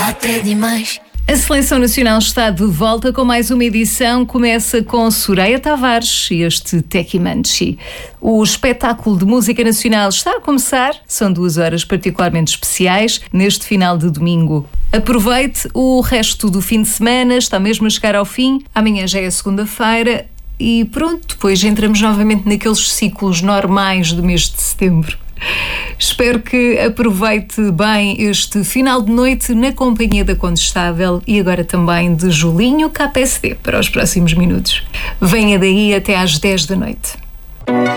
até demais. A Seleção Nacional está de volta com mais uma edição. Começa com Soraya Tavares e este Techimanchi. O espetáculo de música nacional está a começar. São 2 horas particularmente especiais neste final de domingo. Aproveite o resto do fim de semana, está mesmo a chegar ao fim. Amanhã já é segunda-feira e pronto, depois entramos novamente naqueles ciclos normais do mês de setembro. Espero que aproveite bem este final de noite na companhia da Condestável e agora também de Julinho KPSD para os próximos minutos. Venha daí até às 10 da noite.